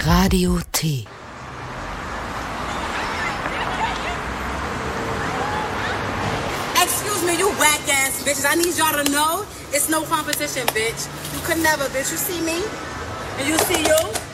Radio T. Excuse me, you whack ass bitches. I need y'all to know it's no competition, bitch. You could never, bitch. You see me? And you see you?